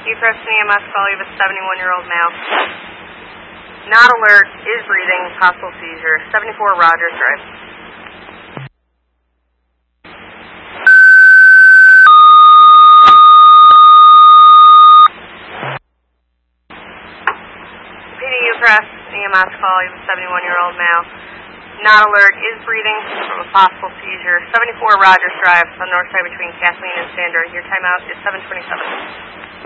Crest EMS call, you have a 71-year-old male. Not alert, is breathing, possible seizure. 74 Rogers Drive. PD Crest EMS call, you have a 71-year-old male. Not alert, is breathing from a possible seizure. 74 Rogers Drive on the north side between Kathleen and Sandra. Your timeout is 7:27.